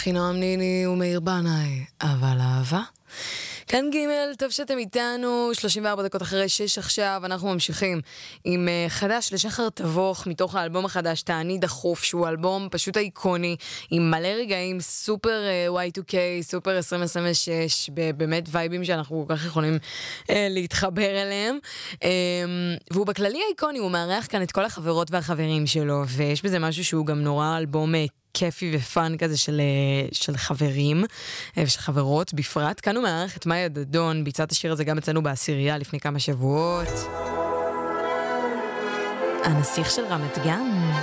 אחינועם ניני ומאיר בנאי, אבל אהבה. כאן ג', טוב שאתם איתנו, 34 דקות אחרי 6 עכשיו, אנחנו ממשיכים עם חדש לשחר תבוך, מתוך האלבום החדש, תעני דחוף, שהוא אלבום פשוט איקוני, עם מלא רגעים, סופר Y2K, סופר 2026, באמת וייבים שאנחנו כל כך יכולים להתחבר אליהם, והוא בכללי איקוני, הוא מארח כאן את כל החברות והחברים שלו, ויש בזה משהו שהוא גם נורא אלבום כיפי ופן כזה של חברים ושל חברות בפרט. כאן הוא מארח את מאיה דדון, ביצע את השיר הזה גם אצלנו בעשירייה לפני כמה שבועות. הנסיך של רמת גן.